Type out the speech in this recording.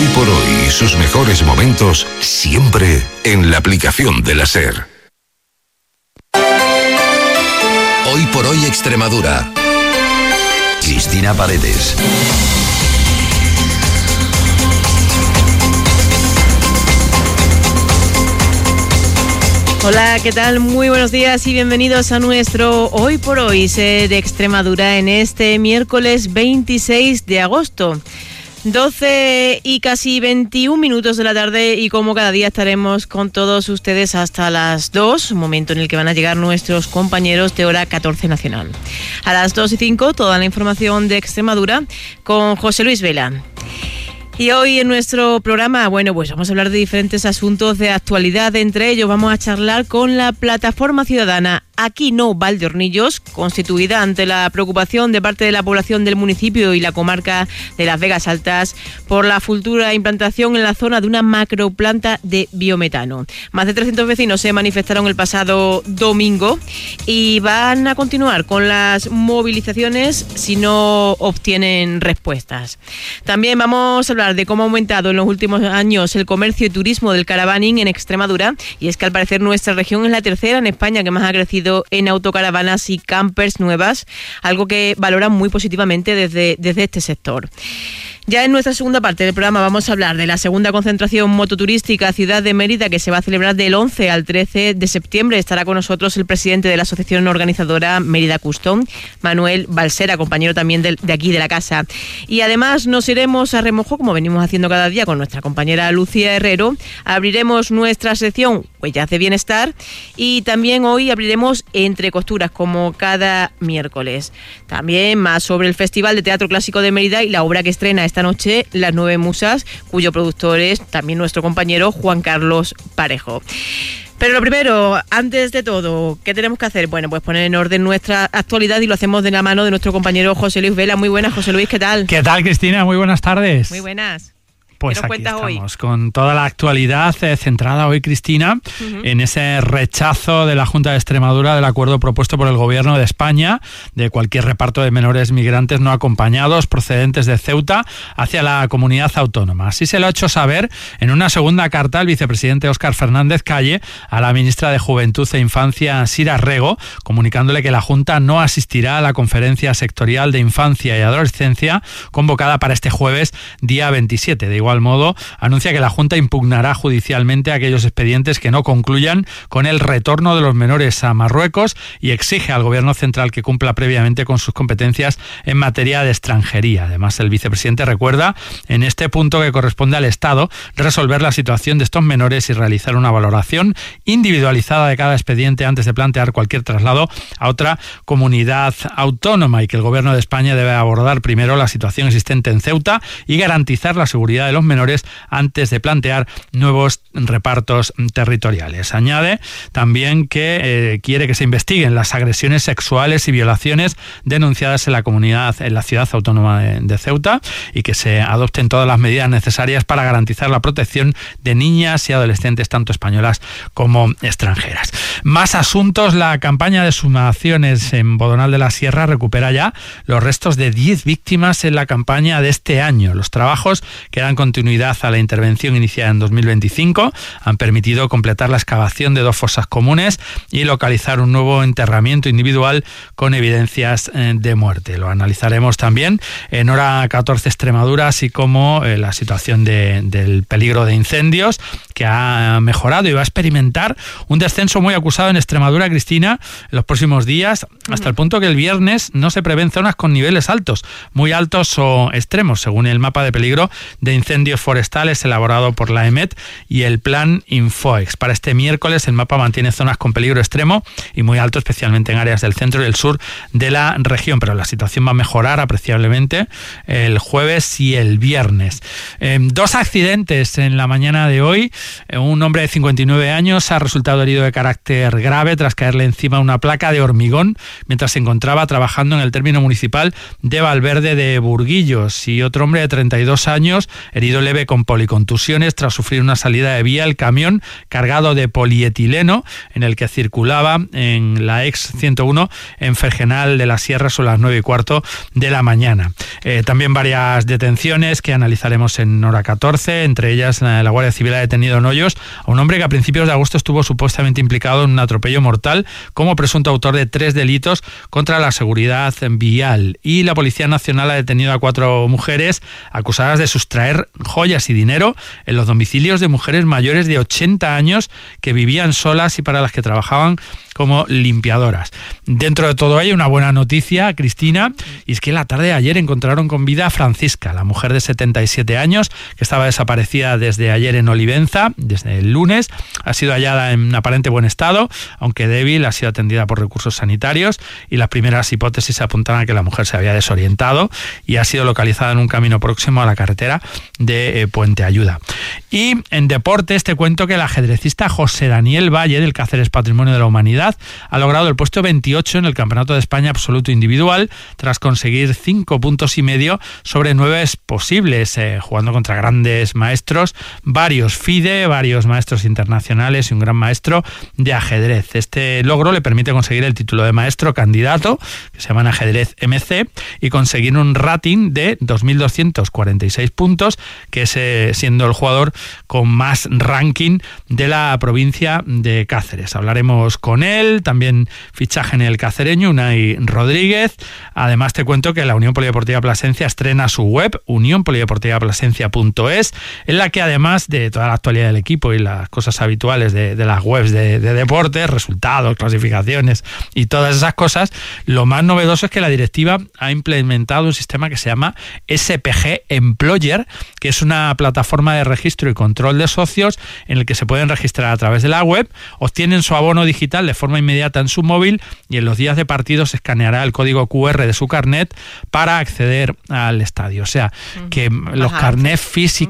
Hoy por hoy, sus mejores momentos siempre en la aplicación de la SER. Hoy por hoy Extremadura. Cristina Paredes. Hola, ¿qué tal? Muy buenos días y bienvenidos a nuestro Hoy por Hoy de Extremadura en este miércoles 26 de agosto. 12 y casi 21 minutos de la tarde y como cada día estaremos con todos ustedes hasta las 2, momento en el que van a llegar nuestros compañeros de hora 14 nacional. A las 2:05 toda la información de Extremadura con José Luis Vela. Y hoy en nuestro programa, pues vamos a hablar de diferentes asuntos de actualidad. Entre ellos vamos a charlar con la plataforma ciudadana Aquí No Valdeornillos, constituida ante la preocupación de parte de la población del municipio y la comarca de Las Vegas Altas por la futura implantación en la zona de una macroplanta de biometano. Más de 300 vecinos se manifestaron el pasado domingo y van a continuar con las movilizaciones si no obtienen respuestas. También vamos a hablar de cómo ha aumentado en los últimos años el comercio y turismo del caravaning en Extremadura, y es que al parecer nuestra región es la tercera en España que más ha crecido en autocaravanas y campers nuevas, algo que valoran muy positivamente desde este sector. Ya en nuestra segunda parte del programa vamos a hablar de la segunda concentración mototurística Ciudad de Mérida, que se va a celebrar del 11 al 13 de septiembre. Estará con nosotros el presidente de la asociación organizadora Mérida Custom, Manuel Balsera, compañero también de aquí de la casa. Y además nos iremos a remojo, como venimos haciendo cada día con nuestra compañera Lucía Herrero. Abriremos nuestra sección Huellas de Bienestar y también hoy abriremos Entre Costuras, como cada miércoles. También más sobre el Festival de Teatro Clásico de Mérida y la obra que estrena esta noche Las Nueve Musas, cuyo productor es también nuestro compañero Juan Carlos Parejo. Pero lo primero, antes de todo, ¿qué tenemos que hacer? Pues poner en orden nuestra actualidad y lo hacemos de la mano de nuestro compañero José Luis Vela. Muy buenas, José Luis, ¿qué tal? ¿Qué tal, Cristina? Muy buenas tardes. Muy buenas. Pues aquí estamos con toda la actualidad centrada hoy, Cristina, en ese rechazo de la Junta de Extremadura del acuerdo propuesto por el Gobierno de España de cualquier reparto de menores migrantes no acompañados procedentes de Ceuta hacia la comunidad autónoma. Así se lo ha hecho saber en una segunda carta el vicepresidente Óscar Fernández Calle a la ministra de Juventud e Infancia, Sira Rego, comunicándole que la Junta no asistirá a la conferencia sectorial de Infancia y Adolescencia convocada para este jueves, día 27. De igual modo, anuncia que la Junta impugnará judicialmente aquellos expedientes que no concluyan con el retorno de los menores a Marruecos y exige al Gobierno central que cumpla previamente con sus competencias en materia de extranjería. Además, el vicepresidente recuerda en este punto que corresponde al Estado resolver la situación de estos menores y realizar una valoración individualizada de cada expediente antes de plantear cualquier traslado a otra comunidad autónoma, y que el Gobierno de España debe abordar primero la situación existente en Ceuta y garantizar la seguridad de los menores antes de plantear nuevos repartos territoriales. Añade también que quiere que se investiguen las agresiones sexuales y violaciones denunciadas en la ciudad autónoma de Ceuta, y que se adopten todas las medidas necesarias para garantizar la protección de niñas y adolescentes tanto españolas como extranjeras. Más asuntos. La campaña de exhumaciones en Bodonal de la Sierra recupera ya los restos de 10 víctimas en la campaña de este año. Los trabajos que dan continuidad a la intervención iniciada en 2025 han permitido completar la excavación de 2 fosas comunes y localizar un nuevo enterramiento individual con evidencias de muerte. Lo analizaremos también en hora 14 Extremadura, así como la situación del peligro de incendios, que ha mejorado y va a experimentar un descenso muy acusado en Extremadura, Cristina, en los próximos días, hasta el punto que el viernes no se prevén zonas con niveles altos, muy altos o extremos, según el mapa de peligro de incendios forestales elaborado por la EMET y el plan Infoex. Para este miércoles el mapa mantiene zonas con peligro extremo y muy alto, especialmente en áreas del centro y el sur de la región, pero la situación va a mejorar apreciablemente el jueves y el viernes. 2 accidentes en la mañana de hoy Un hombre de 59 años ha resultado herido de carácter grave tras caerle encima una placa de hormigón mientras se encontraba trabajando en el término municipal de Valverde de Burguillos, y otro hombre de 32 años herido leve con policontusiones tras sufrir una salida de vía el camión cargado de polietileno en el que circulaba en la ex 101 en Fergenal de la Sierra sobre las 9:15 de la mañana. También varias detenciones que analizaremos en hora 14, entre ellas la Guardia Civil ha detenido en Hoyos a un hombre que a principios de agosto estuvo supuestamente implicado en un atropello mortal como presunto autor de 3 delitos contra la seguridad vial, y la Policía Nacional ha detenido a 4 mujeres acusadas de sustraer joyas y dinero en los domicilios de mujeres mayores de 80 años que vivían solas y para las que trabajaban como limpiadoras. Dentro de todo ello, una buena noticia, Cristina, y es que la tarde de ayer encontraron con vida a Francisca, la mujer de 77 años que estaba desaparecida desde ayer en Olivenza, desde el lunes. Ha sido hallada en aparente buen estado, aunque débil, ha sido atendida por recursos sanitarios, y las primeras hipótesis apuntan a que la mujer se había desorientado y ha sido localizada en un camino próximo a la carretera de Puente Ayuda. Y en deportes te cuento que el ajedrecista José Daniel Valle, del Cáceres Patrimonio de la Humanidad, ha logrado el puesto 28 en el Campeonato de España Absoluto Individual tras conseguir 5 puntos y medio sobre 9 posibles, jugando contra grandes maestros, varios FIDE, varios maestros internacionales y un gran maestro de ajedrez. Este logro le permite conseguir el título de maestro candidato, que se llama Ajedrez MC, y conseguir un rating de 2.246 puntos, que es siendo el jugador con más ranking de la provincia de Cáceres. Hablaremos con él, también fichaje en el cacereño, Unai Rodríguez. Además te cuento que la Unión Polideportiva Plasencia estrena su web, unionpolideportivaplasencia.es, en la que además de toda la actualidad del equipo y las cosas habituales de las webs de deportes, resultados, clasificaciones y todas esas cosas, lo más novedoso es que la directiva ha implementado un sistema que se llama SPG Employer, que es una plataforma de registro y control de socios en el que se pueden registrar a través de la web, obtienen su abono digital de forma inmediata en su móvil y en los días de partido se escaneará el código QR de su carnet para acceder al estadio. O sea, que los carnets físicos